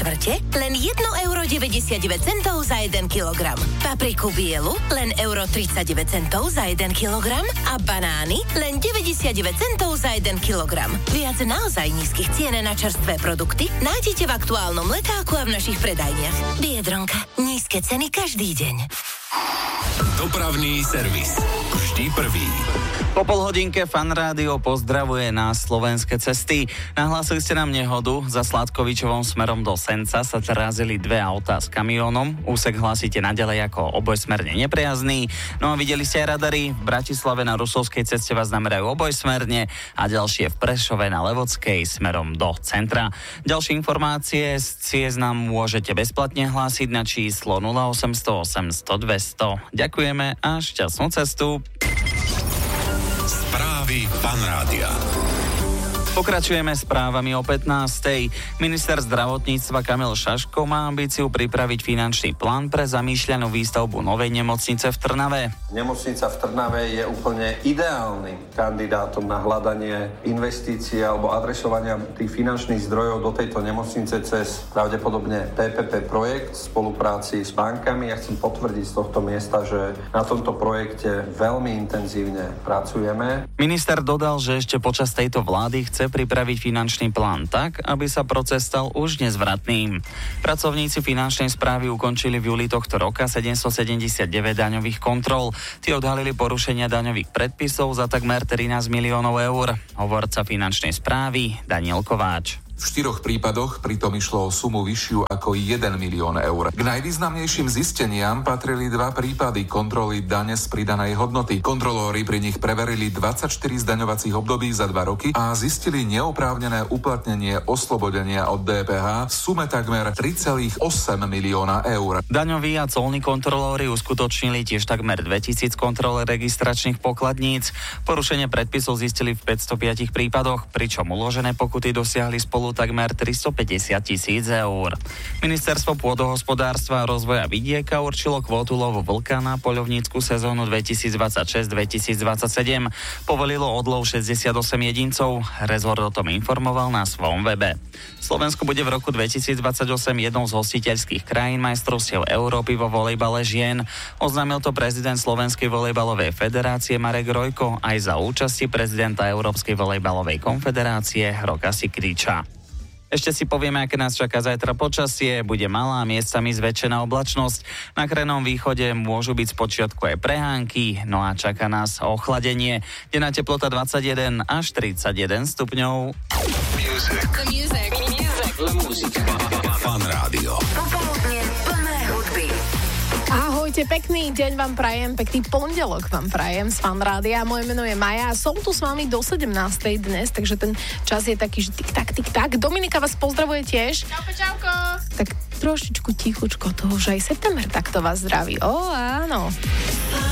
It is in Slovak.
štvrte len 1,99 € za 1 kilogram. Papriku bielu len 1,39 € za 1 kilogram a banány len 99 centov za 1 kilogram. Viac naozaj nízkych cien na čerstvé produkty nájdete v aktuálnom letáku a v našich predajniach. Biedronka. Nízke ceny každý deň. Dopravný servis. Vždy prvý. Po polhodinke Fan Rádio pozdravuje nás slovenské cesty. Nahlásili ste nám nehodu. Za Sládkovičovom smerom do Senca sa trázili dve autá s kamiónom. Úsek hlásite naďalej ako obojsmerne nepriazný. No a videli ste aj radary. V Bratislave na Rusovskej ceste vás namerajú obojsmerne a ďalšie v Prešove na Levodskej smerom do centra. Ďalšie informácie z ciest nám môžete bezplatne hlásiť na číslo 0800 800 200. Ďakujeme a šťastnú cestu. Správy Fan Rádia. Pokračujeme správami o 15:00. Minister zdravotníctva Kamil Šaško má ambíciu pripraviť finančný plán pre zamýšľanú výstavbu novej nemocnice v Trnave. Nemocnica v Trnave je úplne ideálnym kandidátom na hľadanie investícií alebo adresovania tých finančných zdrojov do tejto nemocnice cez pravdepodobne PPP projekt v spolupráci s bankami. Ja chcem potvrdiť z tohto miesta, že na tomto projekte veľmi intenzívne pracujeme. Minister dodal, že ešte počas tejto vlády chce pripraviť finančný plán tak, aby sa proces stal už nezvratným. Pracovníci finančnej správy ukončili v júli tohto roka 779 daňových kontrol. Tí odhalili porušenia daňových predpisov za takmer 13 miliónov eur. Hovorca finančnej správy Daniel Kováč. V 4 prípadoch pritom išlo o sumu vyššiu ako 1 milión eur. K najvýznamnejším zisteniam patrili 2 prípady kontroly dane z pridanej hodnoty. Kontrolóri pri nich preverili 24 zdaňovacích období za 2 roky a zistili neoprávnené uplatnenie oslobodenia od DPH v sume takmer 3,8 milióna eur. Daňoví a colní kontrolóri uskutočnili tiež takmer 2000 kontrol registračných pokladníc. Porušenie predpisov zistili v 505 prípadoch, pričom uložené pokuty dosiahli spolu takmer 350 000 eur. Ministerstvo pôdohospodárstva a rozvoja vidieka určilo kvótu lovu vlka na poľovnícku sezónu 2026-2027. Povolilo odlov 68 jedincov. Rezort o tom informoval na svojom webe. Slovensko bude v roku 2028 jednou z hostiteľských krajín majstrovstiev Európy vo volejbale žien. Oznámil to prezident Slovenskej volejbalovej federácie Marek Rojko aj za účasti prezidenta Európskej volejbalovej konfederácie Roka Sikriča. Ešte si povieme, aké nás čaká zajtra počasie. Bude malá, miestami zväčšená oblačnosť. Na krajnom východe môžu byť spočiatku aj prehánky, no a čaká nás ochladenie. Denná teplota 21 až 31 stupňov. Fan Rádio. Popoludne plné hudby. Ahojte, pekný deň vám prajem, pekný pondelok vám prajem z Fan Rádia. Moje meno je Maja a som tu s vami do 17. dnes, takže ten čas je taký, že tik-tak. Dominika vás pozdravuje tiež. Čauko. Tak trošičku tichučko, to už aj september takto vás zdraví. Áno.